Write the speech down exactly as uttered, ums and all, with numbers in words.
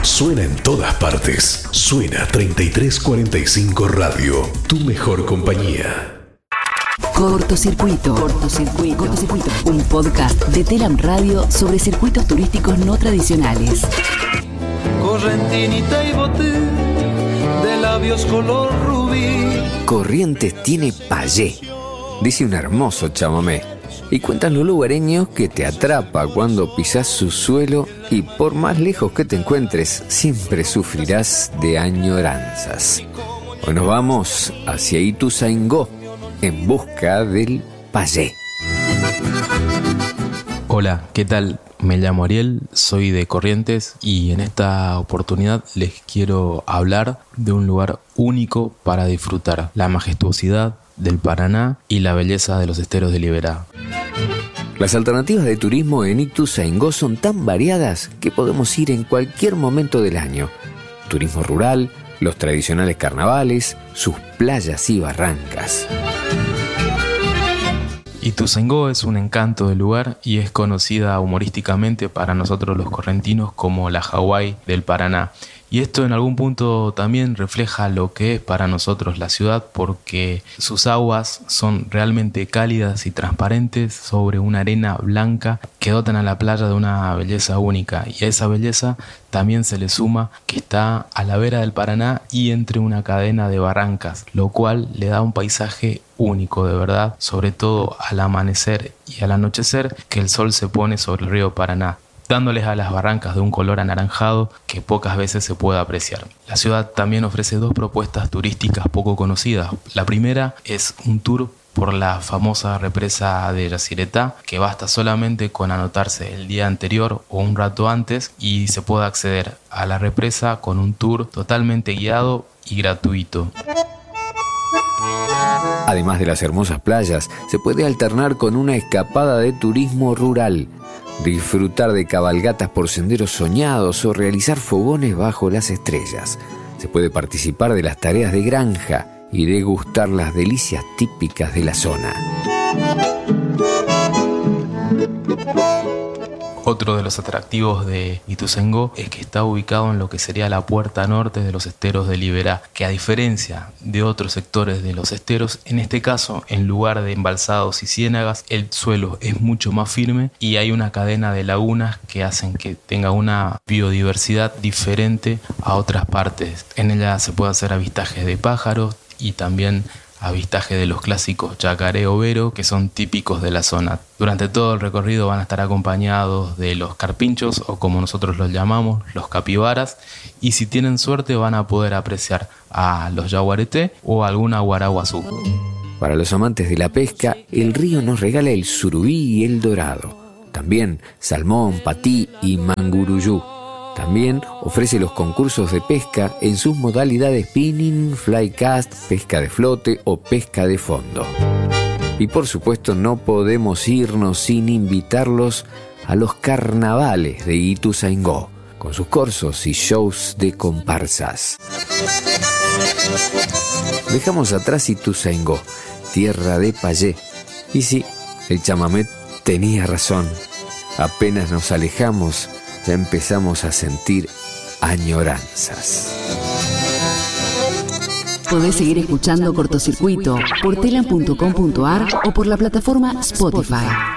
Suena en todas partes. Suena treinta y tres cuarenta y cinco Radio. Tu mejor compañía. Cortocircuito. Cortocircuito. Cortocircuito. Un podcast de Telam Radio sobre circuitos turísticos no tradicionales. Correntinita y boté de labios color rubí. Corrientes tiene payé, dice un hermoso chamamé. Y cuentan los lugareños que te atrapa cuando pisás su suelo y por más lejos que te encuentres, siempre sufrirás de añoranzas. Hoy nos vamos hacia Ituzaingó en busca del payé. Hola, ¿qué tal? Me llamo Ariel, soy de Corrientes y en esta oportunidad les quiero hablar de un lugar único para disfrutar la majestuosidad del Paraná y la belleza de los esteros de Liberá. Las alternativas de turismo en Ituzaingó son tan variadas que podemos ir en cualquier momento del año. Turismo rural, los tradicionales carnavales, sus playas y barrancas. Ituzaingó es un encanto de lugar y es conocida humorísticamente para nosotros los correntinos como la Hawái del Paraná. Y esto en algún punto también refleja lo que es para nosotros la ciudad, porque sus aguas son realmente cálidas y transparentes sobre una arena blanca que dotan a la playa de una belleza única. Y a esa belleza también se le suma que está a la vera del Paraná y entre una cadena de barrancas, lo cual le da un paisaje único de verdad, sobre todo al amanecer y al anochecer que el sol se pone sobre el río Paraná, dándoles a las barrancas de un color anaranjado que pocas veces se puede apreciar. La ciudad también ofrece dos propuestas turísticas poco conocidas. La primera es un tour por la famosa represa de Yacyretá, que basta solamente con anotarse el día anterior o un rato antes y se puede acceder a la represa con un tour totalmente guiado y gratuito. Además de las hermosas playas, se puede alternar con una escapada de turismo rural, disfrutar de cabalgatas por senderos soñados o realizar fogones bajo las estrellas. Se puede participar de las tareas de granja y degustar las delicias típicas de la zona. Otro de los atractivos de Ituzaingó es que está ubicado en lo que sería la puerta norte de los esteros de Liberá, que a diferencia de otros sectores de los esteros, en este caso, en lugar de embalsados y ciénagas, el suelo es mucho más firme y hay una cadena de lagunas que hacen que tenga una biodiversidad diferente a otras partes. En ella se puede hacer avistajes de pájaros y también avistaje de los clásicos yacaré overo que son típicos de la zona. Durante todo el recorrido van a estar acompañados de los carpinchos o como nosotros los llamamos, los capibaras, y si tienen suerte van a poder apreciar a los yaguareté o alguna guaraguazú. Para los amantes de la pesca, el río nos regala el surubí y el dorado. También salmón, patí y manguruyú. También ofrece los concursos de pesca en sus modalidades spinning, fly cast, pesca de flote o pesca de fondo. Y por supuesto no podemos irnos sin invitarlos a los carnavales de Ituzaingó, con sus corsos y shows de comparsas. Dejamos atrás Ituzaingó, tierra de payé. Y sí, el chamamé tenía razón. Apenas nos alejamos, ya empezamos a sentir añoranzas. Podés seguir escuchando Cortocircuito por telam punto com punto ar o por la plataforma Spotify.